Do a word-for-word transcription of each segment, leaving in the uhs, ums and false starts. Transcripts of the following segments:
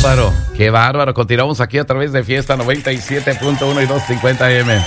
bárbaro, qué bárbaro. Continuamos aquí a través de Fiesta noventa y siete punto uno y doscientos cincuenta A M.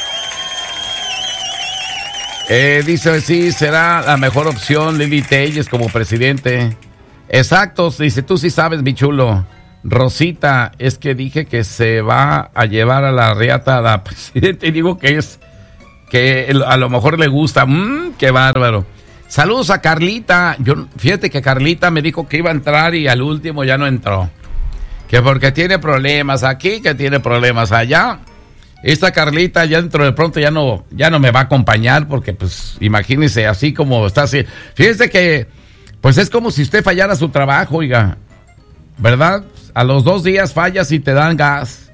Eh, dice, sí, será la mejor opción Lili Telles como presidente. Exacto, dice, tú sí sabes, mi chulo. Rosita, es que dije que se va a llevar a la riata a la presidenta y digo que es, que a lo mejor le gusta. Mmm, qué bárbaro. Saludos a Carlita. Yo, fíjate que Carlita me dijo que iba a entrar y al último ya no entró. Que porque tiene problemas aquí, que tiene problemas allá. Esta Carlita ya dentro de pronto ya no, ya no me va a acompañar porque pues imagínese así como está así. Fíjese que pues es como si usted fallara su trabajo, oiga, ¿verdad? A los dos días fallas y te dan gas.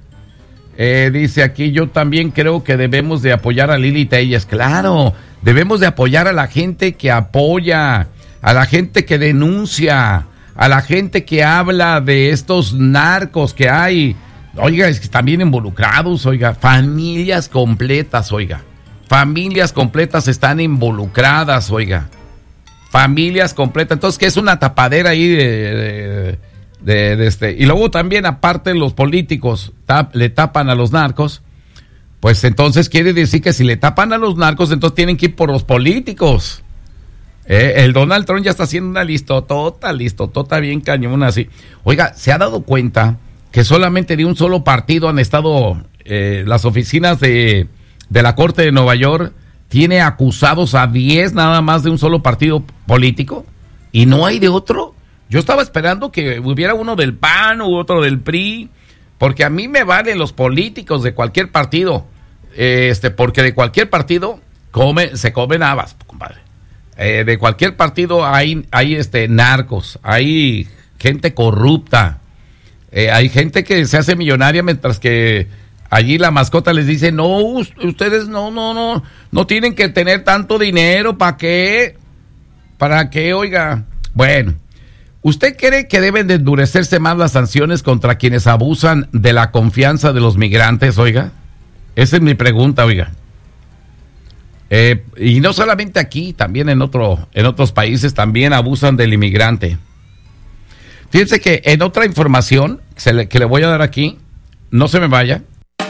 Eh, dice aquí, yo también creo que debemos de apoyar a Lili Telles. Claro, debemos de apoyar a la gente que apoya, a la gente que denuncia, a la gente que habla de estos narcos que hay. Oiga, es que están bien involucrados, oiga, familias completas, oiga, familias completas están involucradas, oiga, familias completas, entonces que es una tapadera ahí de, de, de, de este, y luego también aparte los políticos tap, le tapan a los narcos, pues entonces quiere decir que si le tapan a los narcos, entonces tienen que ir por los políticos. Eh, el Donald Trump ya está haciendo una listotota, listotota bien cañona así. Oiga, ¿se ha dado cuenta que solamente de un solo partido han estado eh, las oficinas de, de la Corte de Nueva York? Tiene acusados a diez nada más de un solo partido político y no hay de otro. Yo estaba esperando que hubiera uno del P A N u otro del P R I, porque a mí me valen los políticos de cualquier partido, eh, este, porque de cualquier partido come, se comen habas, compadre. Eh, de cualquier partido hay, hay este, narcos, hay gente corrupta. Eh, hay gente que se hace millonaria mientras que allí la mascota les dice, no, ustedes no, no, no, no tienen que tener tanto dinero, ¿para qué? ¿Para qué, oiga? Bueno, ¿usted cree que deben de endurecerse más las sanciones contra quienes abusan de la confianza de los migrantes, oiga? Esa es mi pregunta, oiga. Eh, y no solamente aquí, también en, otro, en otros países también abusan del inmigrante. Fíjense que en otra información se le, que le voy a dar aquí, no se me vaya.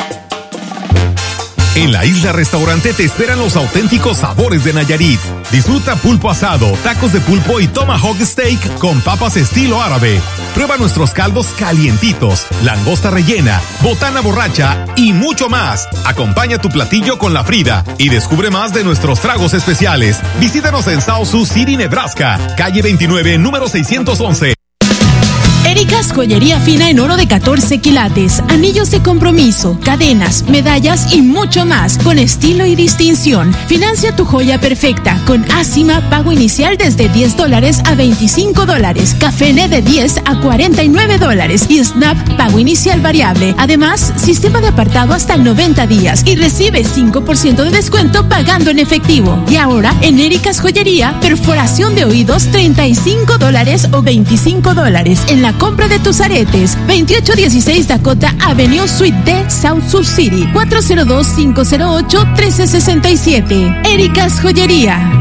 En la Isla Restaurante te esperan los auténticos sabores de Nayarit. Disfruta pulpo asado, tacos de pulpo y tomahawk steak con papas estilo árabe. Prueba nuestros caldos calientitos, langosta rellena, botana borracha y mucho más. Acompaña tu platillo con la Frida y descubre más de nuestros tragos especiales. Visítanos en South Sioux City, Nebraska, calle veintinueve, número seiscientos once. Erika's Joyería Fina en oro de catorce quilates, anillos de compromiso, cadenas, medallas y mucho más con estilo y distinción. Financia tu joya perfecta con Asima, pago inicial desde diez dólares a veinticinco dólares, Cafene de diez a cuarenta y nueve dólares y Snap, pago inicial variable. Además, sistema de apartado hasta noventa días y recibe cinco por ciento de descuento pagando en efectivo. Y ahora, en Erika's Joyería, perforación de oídos treinta y cinco dólares o veinticinco dólares en la compra de tus aretes. veintiocho dieciséis Dakota Avenue Suite D, South Sioux City, cuatro cero dos, cinco cero ocho, uno tres seis siete. Erika's Joyería.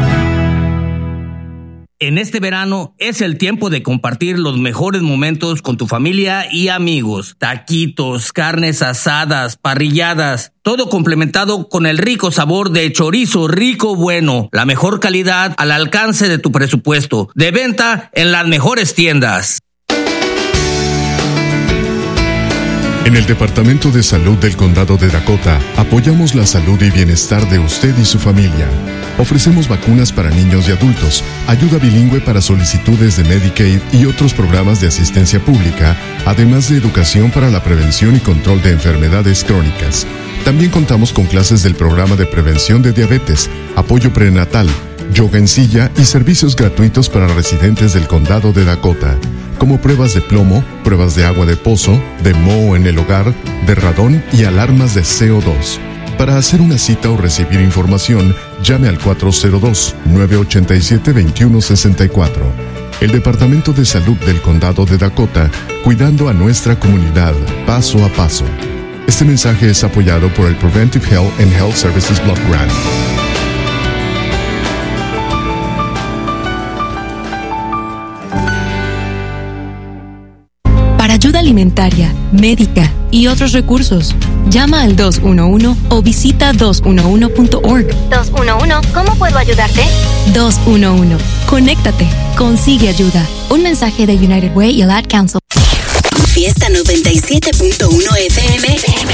En este verano es el tiempo de compartir los mejores momentos con tu familia y amigos. Taquitos, carnes asadas, parrilladas, todo complementado con el rico sabor de chorizo rico bueno. La mejor calidad al alcance de tu presupuesto. De venta en las mejores tiendas. En el Departamento de Salud del Condado de Dakota, apoyamos la salud y bienestar de usted y su familia. Ofrecemos vacunas para niños y adultos, ayuda bilingüe para solicitudes de Medicaid y otros programas de asistencia pública, además de educación para la prevención y control de enfermedades crónicas. También contamos con clases del programa de prevención de diabetes, apoyo prenatal, yoga en silla y servicios gratuitos para residentes del Condado de Dakota, como pruebas de plomo, pruebas de agua de pozo, de moho en el hogar, de radón y alarmas de C O dos. Para hacer una cita o recibir información, llame al cuatro cero dos, nueve ocho siete, dos uno seis cuatro. El Departamento de Salud del Condado de Dakota, cuidando a nuestra comunidad paso a paso. Este mensaje es apoyado por el Preventive Health and Health Services Block Grant. para ayuda alimentaria, médica y otros recursos. Llama al dos uno uno o visita dos uno uno punto org. dos uno uno, ¿cómo puedo ayudarte? dos uno uno. Conéctate. Consigue ayuda. Un mensaje de United Way y el Ad Council. Fiesta noventa y siete punto uno F M